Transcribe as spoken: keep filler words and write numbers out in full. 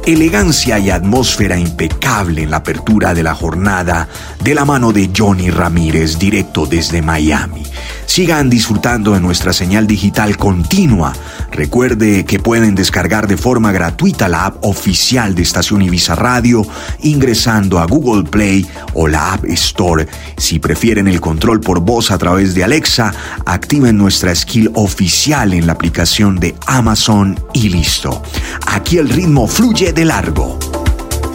Elegancia y atmósfera impecable en la apertura de la jornada de la mano de Johnny Ramírez, directo desde Miami. Sigan disfrutando de nuestra señal digital continua. Recuerde que pueden descargar de forma gratuita la app oficial de Estación Ibiza Radio ingresando a Google Play o la App Store. Si prefieren el control por voz a través de Alexa, activen nuestra skill oficial en la aplicación de Amazon y listo. Aquí el ritmo fluye de largo.